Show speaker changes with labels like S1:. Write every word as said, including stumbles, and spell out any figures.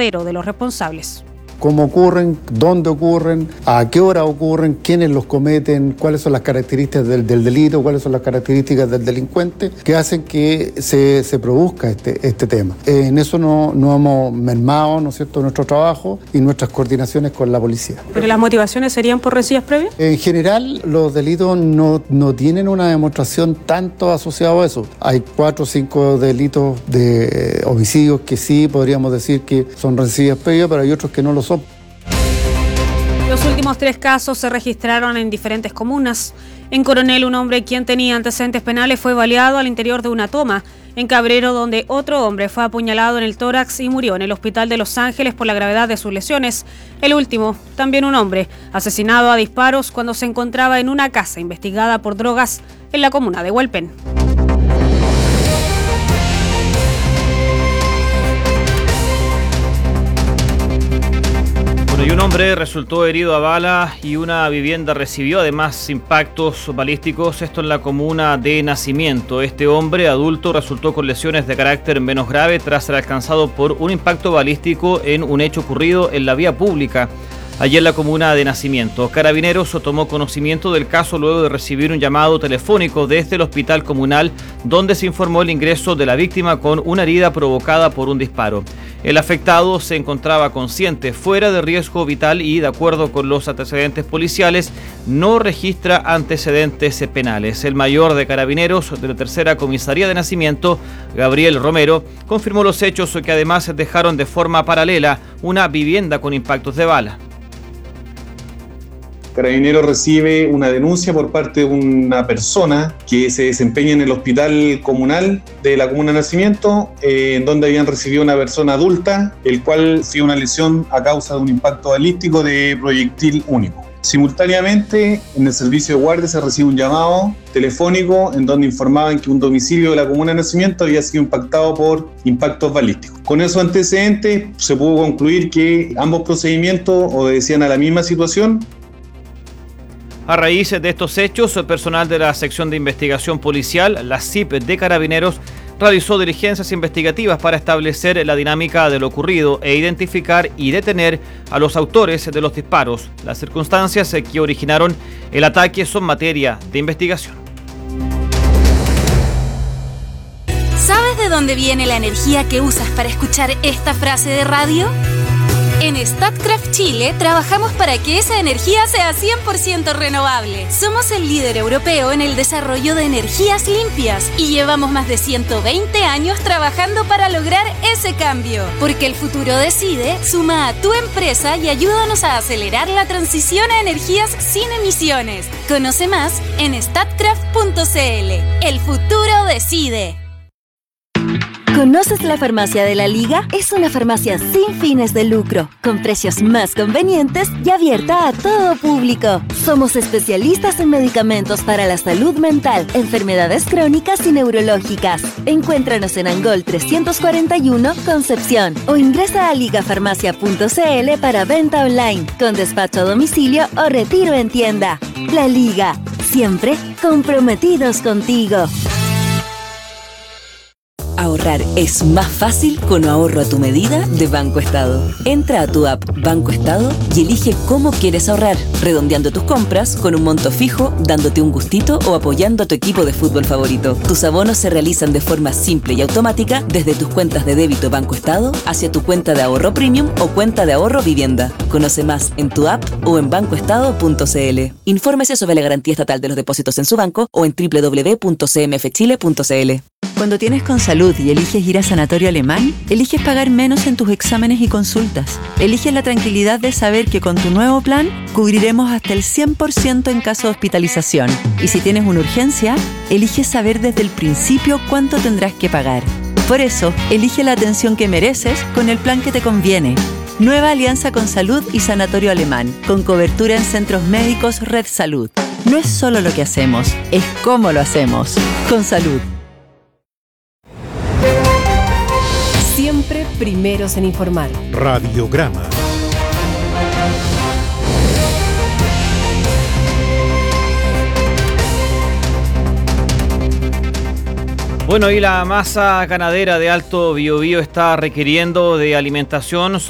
S1: paradero de los responsables.
S2: Cómo ocurren, dónde ocurren, a qué hora ocurren, quiénes los cometen, cuáles son las características del, del delito, cuáles son las características del delincuente que hacen que se, se produzca este, este tema. En eso no, no hemos mermado, ¿no es cierto?, nuestro trabajo y nuestras coordinaciones con la policía.
S1: ¿Pero las motivaciones serían por rencillas previas?
S2: En general, los delitos no, no tienen una demostración tanto asociada a eso. Hay cuatro o cinco delitos de homicidios que sí podríamos decir que son rencillas previas, pero hay otros que no lo son.
S1: Los últimos tres casos se registraron en diferentes comunas. En Coronel, un hombre quien tenía antecedentes penales fue baleado al interior de una toma. En Cabrero, donde otro hombre fue apuñalado en el tórax y murió en el hospital de Los Ángeles por la gravedad de sus lesiones. El último, también un hombre, asesinado a disparos cuando se encontraba en una casa investigada por drogas en la comuna de Hualpén.
S3: Y un hombre resultó herido a bala y una vivienda recibió además impactos balísticos, esto en la comuna de Nacimiento. Este hombre adulto resultó con lesiones de carácter menos grave tras ser alcanzado por un impacto balístico en un hecho ocurrido en la vía pública, allí en la comuna de Nacimiento. Carabineros tomó conocimiento del caso luego de recibir un llamado telefónico desde el hospital comunal, donde se informó el ingreso de la víctima con una herida provocada por un disparo. El afectado se encontraba consciente, fuera de riesgo vital y, de acuerdo con los antecedentes policiales, no registra antecedentes penales. El mayor de Carabineros de la Tercera Comisaría de Nacimiento, Gabriel Romero, confirmó los hechos que además dejaron de forma paralela una vivienda con impactos de bala.
S4: Carabineros recibe una denuncia por parte de una persona que se desempeña en el hospital comunal de la comuna de Nacimiento, eh, en donde habían recibido una persona adulta, el cual sufrió una lesión a causa de un impacto balístico de proyectil único. Simultáneamente, en el servicio de guardia se recibe un llamado telefónico en donde informaban que un domicilio de la comuna de Nacimiento había sido impactado por impactos balísticos. Con esos antecedentes se pudo concluir que ambos procedimientos obedecían a la misma situación.
S3: A raíz de estos hechos, el personal de la sección de investigación policial, la C I P de Carabineros, realizó diligencias investigativas para establecer la dinámica de lo ocurrido e identificar y detener a los autores de los disparos. Las circunstancias que originaron el ataque son materia de investigación.
S5: ¿Sabes de dónde viene la energía que usas para escuchar esta frase de radio? En Statkraft Chile trabajamos para que esa energía sea cien por ciento renovable. Somos el líder europeo en el desarrollo de energías limpias y llevamos más de ciento veinte años trabajando para lograr ese cambio. Porque el futuro decide, suma a tu empresa y ayúdanos a acelerar la transición a energías sin emisiones. Conoce más en statkraft punto c l. El futuro decide.
S6: ¿Conoces la Farmacia de la Liga? Es una farmacia sin fines de lucro, con precios más convenientes y abierta a todo público. Somos especialistas en medicamentos para la salud mental, enfermedades crónicas y neurológicas. Encuéntranos en Angol trescientos cuarenta y uno, Concepción, o ingresa a liga farmacia punto c l para venta online, con despacho a domicilio o retiro en tienda. La Liga, siempre comprometidos contigo.
S7: Ahorrar es más fácil con ahorro a tu medida de Banco Estado. Entra a tu app Banco Estado y elige cómo quieres ahorrar, redondeando tus compras con un monto fijo, dándote un gustito o apoyando a tu equipo de fútbol favorito. Tus abonos se realizan de forma simple y automática desde tus cuentas de débito Banco Estado hacia tu cuenta de ahorro premium o cuenta de ahorro vivienda. Conoce más en tu app o en banco estado punto c l. Infórmese sobre la garantía estatal de los depósitos en su banco o en doble u doble u doble u punto c m f chile punto c l.
S8: Cuando tienes Consalud y eliges ir a Sanatorio Alemán, eliges pagar menos en tus exámenes y consultas. Eliges la tranquilidad de saber que con tu nuevo plan cubriremos hasta el cien por ciento en caso de hospitalización. Y si tienes una urgencia, eliges saber desde el principio cuánto tendrás que pagar. Por eso, elige la atención que mereces con el plan que te conviene. Nueva alianza Consalud y Sanatorio Alemán, con cobertura en centros médicos Red Salud. No es solo lo que hacemos, es cómo lo hacemos. Consalud.
S9: Siempre primeros en informar.
S10: Radiograma.
S3: Bueno, y la masa ganadera de Alto Biobío está requiriendo de alimentación